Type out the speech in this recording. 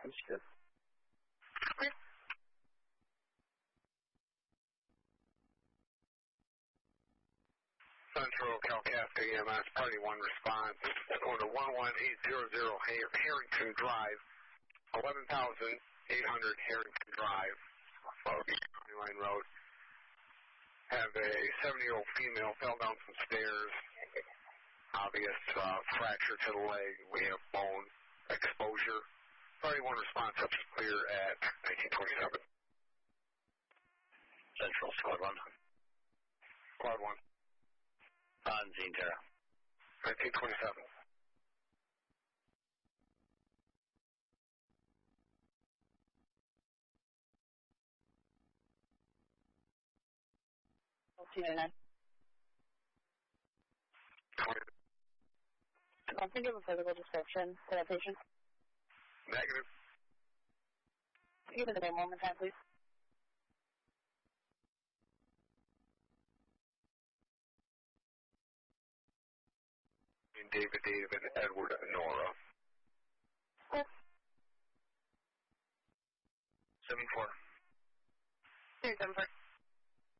Understood. Okay. Central Calcasta EMS, Party 1 response. Going to 11800 Harrington Drive, 11,800 Harrington Drive, County Line Road. Have a 70-year-old female fell down some stairs. Obvious fracture to the leg. We have bone exposure. Party 1 response up is clear at 1927. Central, Squad 1. Squad 1. On Zine Terra. 1927. Can you give a physical description for that patient? Negative. Give me the name one more time, please. David, Edward, Nora. Yes. 74. 374.